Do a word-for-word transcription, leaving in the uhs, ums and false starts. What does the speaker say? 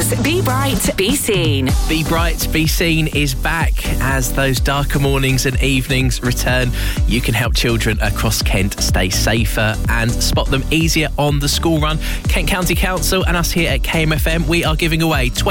Sports Be Bright, Be Seen. Be Bright, Be Seen is back. As those darker mornings and evenings return, you can help children across Kent stay safer and spot them easier on the school run. Kent County Council and us here at K M F M, we are giving away